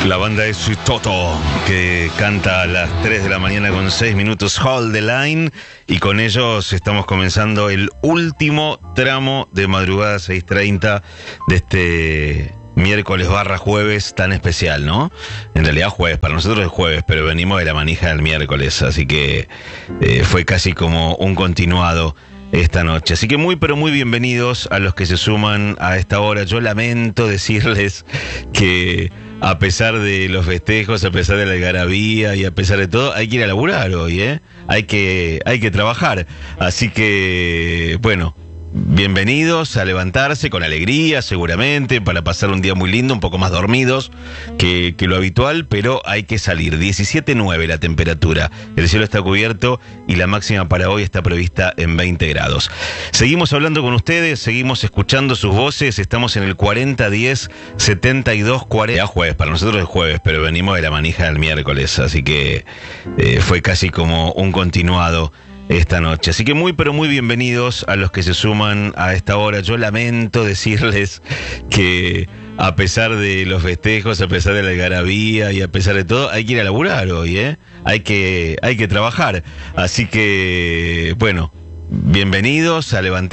La banda es Sweet Toto, que canta a las 3 de la mañana con 6 minutos Hold the Line, y con ellos estamos comenzando el último tramo de madrugada 6:30 de este miércoles / jueves tan especial, ¿no? En realidad jueves, para nosotros es jueves, pero venimos de la manija del miércoles, así que fue casi como un continuado esta noche. Así que muy pero muy bienvenidos a los que se suman a esta hora. Yo lamento decirles que a pesar de los festejos, a pesar de la algarabía y a pesar de todo, hay que ir a laburar hoy, ¿eh? Hay que trabajar. Así que, bueno, bienvenidos a levantarse con alegría, seguramente, para pasar un día muy lindo, un poco más dormidos que lo habitual, pero hay que salir. 17.9 la temperatura, el cielo está cubierto y la máxima para hoy está prevista en 20 grados. Seguimos hablando con ustedes, seguimos escuchando sus voces, estamos en el 4010-7240. Ya jueves, para nosotros es jueves, pero venimos de la manija del miércoles, así que fue casi como un continuado esta noche. Así que muy pero muy bienvenidos a los que se suman a esta hora. Yo lamento decirles que a pesar de los festejos, a pesar de la algarabía y a pesar de todo, hay que ir a laburar hoy, ¿eh? Hay que trabajar. Así que, bueno, bienvenidos a levantar.